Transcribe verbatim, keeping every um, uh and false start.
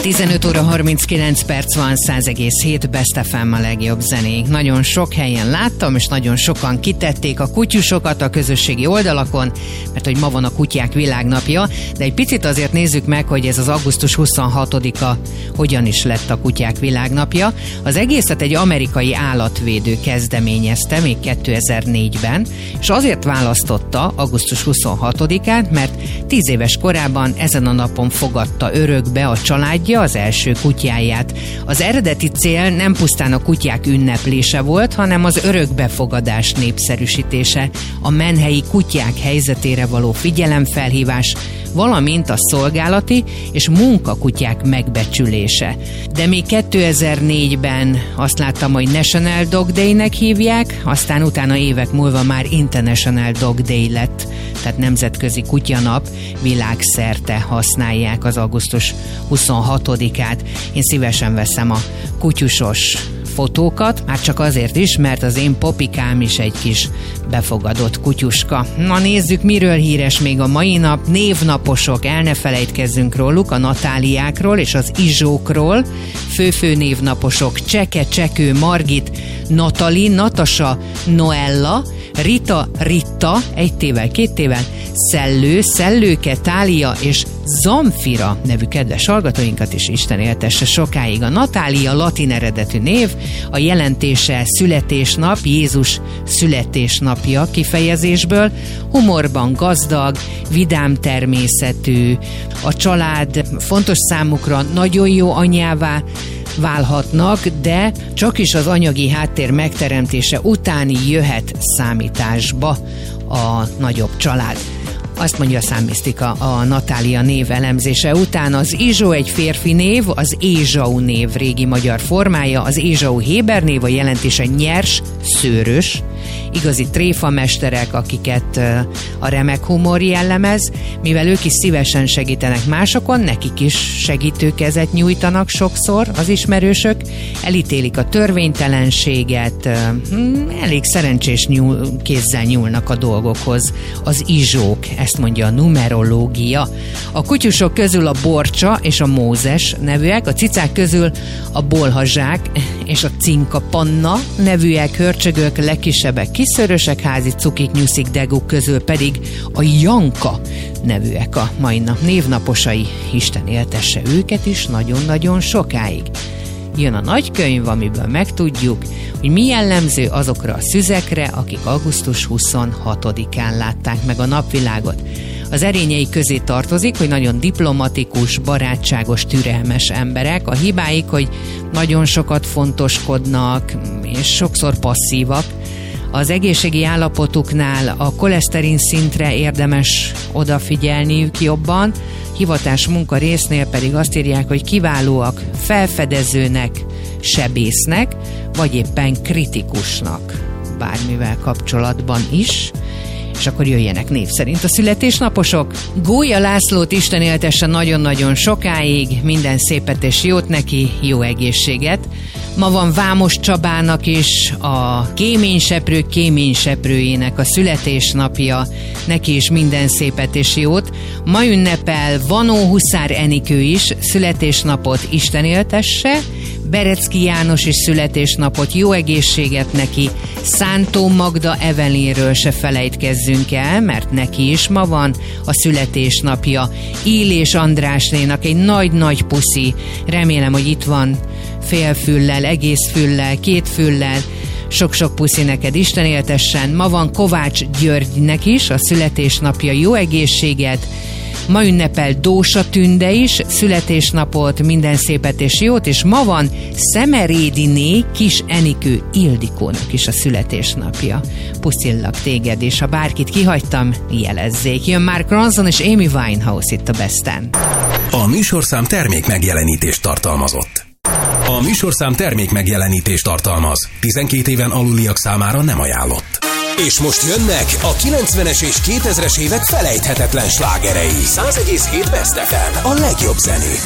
tizenöt óra harminckilenc perc van, száz egész hét Best ef em a legjobb zenék. Nagyon sok helyen láttam, és nagyon sokan kitették a kutyusokat a közösségi oldalakon, mert hogy ma van a kutyák világnapja, de egy picit azért nézzük meg, hogy ez az augusztus huszonhatodika hogyan is lett a kutyák világnapja. Az egészet egy amerikai állatvédő kezdeményezte még kétezer-négyben, és azért választotta augusztus huszonhatodikát, mert tíz éves korában ezen a napon fogadta örökbe a családja az első kutyáját. Az eredeti cél nem pusztán a kutyák ünneplése volt, hanem az örökbefogadás népszerűsítése, a menhelyi kutyák helyzetére való figyelemfelhívás, valamint a szolgálati és munkakutyák megbecsülése. De még kétezer-négyben azt láttam, hogy National Dog Day-nek hívják, aztán utána évek múlva már International Dog Day lett, tehát nemzetközi kutyanap, világszerte használják az augusztus huszonhatodikát. Én szívesen veszem a kutyusos fotókat, már csak azért is, mert az én popikám is egy kis befogadott kutyuska. Na nézzük, miről híres még a mai nap. Névnaposok, el ne felejtkezzünk róluk, a Natáliákról és az Izsókról. Fő-fő névnaposok: Cseke, Csekő, Margit, Natali, Natasa, Noella, Rita, Ritta, egy tével, két tével, Szellő, Szellőke, Tália és Zamfira nevű kedves hallgatóinkat is Isten éltesse sokáig. A Natália latin eredetű név, a jelentése születésnap, Jézus születésnapja kifejezésből, humorban gazdag, vidám természetű, a család fontos számukra nagyon jó anyává válhatnak, de csak is az anyagi háttér megteremtése után jöhet számításba a nagyobb család. Azt mondja a számmisztika a Natália név elemzése után. Az Izsó egy férfi név, az Ézsau név régi magyar formája, az Ézsau héber név, a jelentése nyers, szőrös, igazi tréfamesterek, akiket a remek humor jellemez, mivel ők is szívesen segítenek másokon, nekik is segítőkezet nyújtanak sokszor az ismerősök, elítélik a törvénytelenséget, elég szerencsés nyúl, kézzel nyúlnak a dolgokhoz. Az Izsók, ezt mondja a numerológia. A kutyusok közül a Borcsa és a Mózes nevűek, a cicák közül a Bolhazsák és a Cinka Panna nevűek, hörcsögök, legkisebbek kiszörösek, házi cukik, nyuszik, deguk közül pedig a Janka nevűek a mai nap névnaposai. Isten éltesse őket is nagyon-nagyon sokáig. Jön a nagykönyv, amiből megtudjuk, hogy mi jellemző azokra a szüzekre, akik augusztus huszonhatodikán látták meg a napvilágot. Az erényei közé tartozik, hogy nagyon diplomatikus, barátságos, türelmes emberek. A hibáik, hogy nagyon sokat fontoskodnak, és sokszor passzívak. Az egészségi állapotuknál a koleszterin szintre érdemes odafigyelniük jobban, hivatás munka résznél pedig azt írják, hogy kiválóak felfedezőnek, sebésznek, vagy éppen kritikusnak bármivel kapcsolatban is. És akkor jöjjenek név szerint a születésnaposok. Gólya Lászlót Isten éltesse nagyon-nagyon sokáig, minden szépet és jót neki, jó egészséget. Ma van Vámos Csabának is, a kéményseprők kéményseprőjének a születésnapja, neki is minden szépet és jót. Ma ünnepel Vanó Huszár Enikő is születésnapot, Isten éltesse. Berecki János is születésnapot, jó egészséget neki. Szántó Magda Evelinről se felejtkezzünk el, mert neki is ma van a születésnapja. Illés Andrásnénak egy nagy-nagy puszi, remélem, hogy itt van fél füllel, egész füllel, két füllel, sok-sok puszi neked, Isten éltessen. Ma van Kovács Györgynek is a születésnapja, jó egészséget. Ma ünnepel Dósa Tünde is születésnapot, minden szépet és jót, és ma van Szemerédiné Kis Enikő Ildikónak is a születésnapja. Puszillak téged, és ha bárkit kihagytam, jelezzék. Jön Mark Ronson és Amy Winehouse itt a Besten. A műsorszám termék megjelenítést tartalmazott. A műsorszám termék megjelenítést tartalmaz. tizenkét éven aluliak számára nem ajánlott. És most jönnek a kilencvenes és kétezres évek felejthetetlen slágerei. száz egész hét Best ef em, a legjobb zenék.